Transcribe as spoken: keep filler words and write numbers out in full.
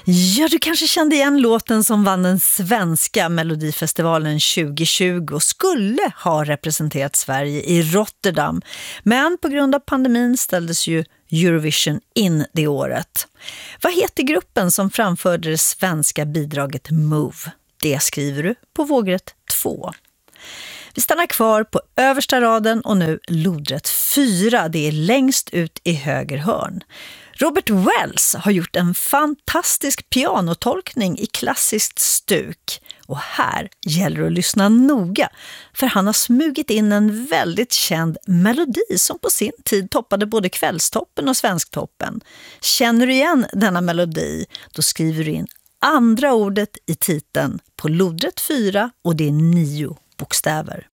Ja, du kanske kände igen låten som vann den svenska Melodifestivalen tjugo tjugo och skulle ha representerat Sverige i Rotterdam. Men på grund av pandemin ställdes ju Eurovision in det året. Vad heter gruppen som framförde det svenska bidraget Move? Det skriver du på vågrätt två. Vi stannar kvar på översta raden och nu lodrätt fyra. Det är längst ut i höger hörn. Robert Wells har gjort en fantastisk pianotolkning i klassiskt stuk. Och här gäller det att lyssna noga, för han har smugit in en väldigt känd melodi som på sin tid toppade både Kvällstoppen och Svensktoppen. Känner du igen denna melodi, då skriver du in andra ordet i titeln på lodrätt fyra och det är nio bokstäver.